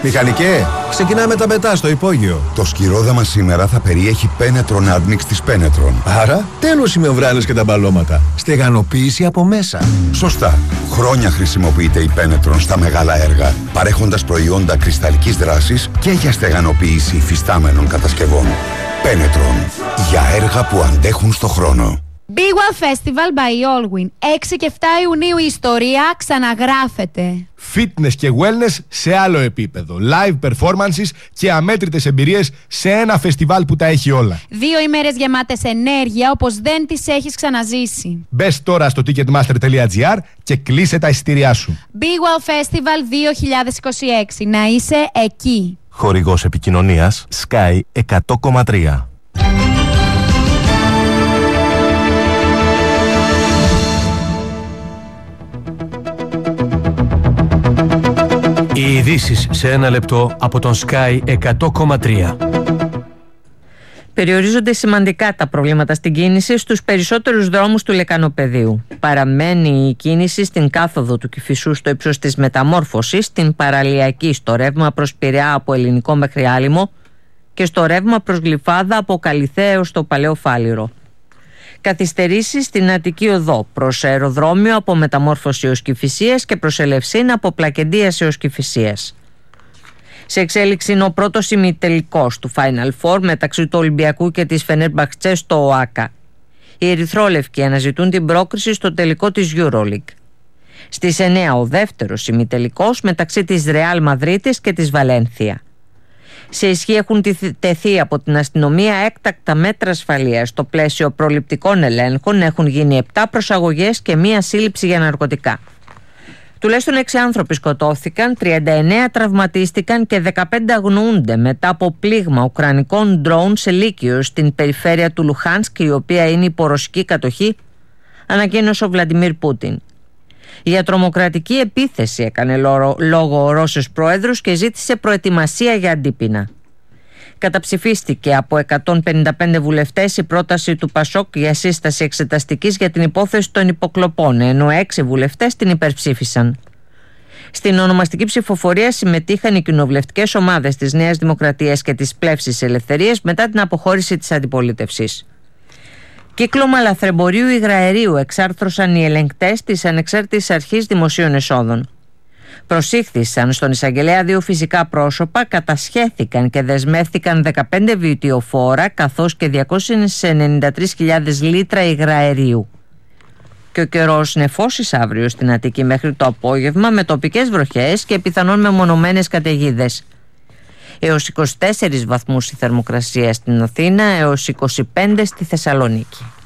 Μηχανικέ, ξεκινάμε τα μετά στο υπόγειο. Το σκυρόδαμα σήμερα θα περιέχει Penetron Admix της Penetron. Άρα, τέλος οι μεμβράνες και τα μπαλώματα. Στεγανοποίηση από μέσα. Σωστά. Χρόνια χρησιμοποιείται η Penetron στα μεγάλα έργα, παρέχοντας προϊόντα κρυσταλλικής δράσης και για στεγανοποίηση υφιστάμενων κατασκευών. Penetron. Για έργα που αντέχουν στο χρόνο. Big One Festival by Allwyn. 6 και 7 Ιουνίου η ιστορία ξαναγράφεται. Fitness και wellness σε άλλο επίπεδο. Live performances και αμέτρητες εμπειρίες σε ένα φεστιβάλ που τα έχει όλα. 2 ημέρες γεμάτες ενέργεια όπως δεν τις έχεις ξαναζήσει. Μπες τώρα στο ticketmaster.gr και κλείσε τα εισιτήριά σου. Big One Festival 2026. Να είσαι εκεί. Χορηγός επικοινωνίας Sky 100,3. Οι ειδήσεις σε ένα λεπτό από τον Sky 100,3. Περιορίζονται σημαντικά τα προβλήματα στην κίνηση στους περισσότερους δρόμους του Λεκανοπεδίου. Παραμένει η κίνηση στην κάθοδο του Κηφισού στο ύψος της Μεταμόρφωσης, στην παραλιακή, στο ρεύμα προς Πειραιά από Ελληνικό μέχρι Άλυμο και στο ρεύμα προς Γλυφάδα από Καλιθέα έως το Παλαιό Φάληρο. Καθυστερήσεις στην Αττική Οδό προς αεροδρόμιο από Μεταμόρφωση έως Κηφισίας και προς Ελευσίνα από Πλακεντίας έως Κηφισίας. Σε εξέλιξη είναι ο πρώτος ημιτελικός του Final Four μεταξύ του Ολυμπιακού και της Φενέρμπαχτσε στο ΟΑΚΑ. Οι ερυθρόλευκοι αναζητούν την πρόκριση στο τελικό της EuroLeague. Στις 9 ο δεύτερος ημιτελικός μεταξύ της Ρεάλ Μαδρίτης και της Βαλένθια. Σε ισχύ έχουν τεθεί από την αστυνομία έκτακτα μέτρα ασφαλείας. Στο πλαίσιο προληπτικών ελέγχων έχουν γίνει 7 προσαγωγές και 1 σύλληψη για ναρκωτικά. Τουλάχιστον 6 άνθρωποι σκοτώθηκαν, 39 τραυματίστηκαν και 15 αγνοούνται μετά από πλήγμα ουκρανικών ντρόουν σε Λύκειο στην περιφέρεια του Λουχάνσκ, η οποία είναι υπό ρωσική κατοχή, ανακοίνωσε ο Βλαντιμίρ Πούτιν. Για τρομοκρατική επίθεση έκανε λόγο ο Ρώσος πρόεδρος και ζήτησε προετοιμασία για αντίπεινα. Καταψηφίστηκε από 155 βουλευτές η πρόταση του Πασόκ για σύσταση εξεταστικής για την υπόθεση των υποκλοπών, ενώ 6 βουλευτές την υπερψήφισαν. Στην ονομαστική ψηφοφορία συμμετείχαν οι κοινοβουλευτικές ομάδες της Νέας Δημοκρατίας και της Πλεύσης Ελευθερίας μετά την αποχώρηση της αντιπολίτευσης. Κύκλωμα λαθρεμπορίου υγραερίου εξάρθρωσαν οι ελεγκτές της Ανεξάρτητης Αρχής Δημοσίων Εσόδων. Προσήχθησαν στον εισαγγελέα 2 φυσικά πρόσωπα, κατασχέθηκαν και δεσμεύθηκαν 15 βιτιοφόρα καθώς και 293.000 λίτρα υγραερίου. Και ο καιρός νεφώσεις αύριο στην Αττική μέχρι το απόγευμα με τοπικές βροχές και πιθανόν μεμονωμένες καταιγίδες. Έως 24 βαθμούς η θερμοκρασία στην Αθήνα, έως 25 στη Θεσσαλονίκη.